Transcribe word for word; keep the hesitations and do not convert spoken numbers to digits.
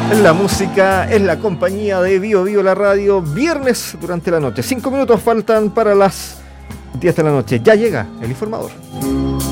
La música es la compañía de Bio Bio la radio, viernes durante la noche. Cinco minutos faltan para las diez de la noche. Ya llega el informador.